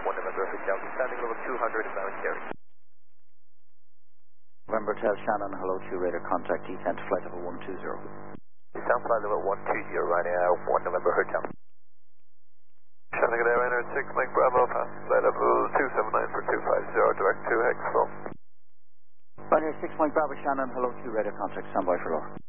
1 November Hotel, standing level 200 is now in carry. November Hotel Shannon, hello to radar contact descent flight level 120. Descent flight level 120, Ryanair 1 November Hotel. Shannon, good day, Ryanair 6 Mike Bravo, pass flight level 279 for 250, direct to Hex flow. Ryanair 6 Mike Bravo Shannon, hello to radar contact, standby for lower.